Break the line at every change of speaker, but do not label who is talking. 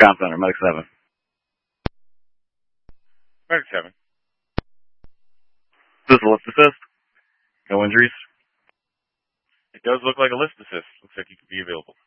Comm Center, Medic 7.
Medic 7.
This is a lift assist. No injuries.
It does look like a lift assist. Looks like you could be available.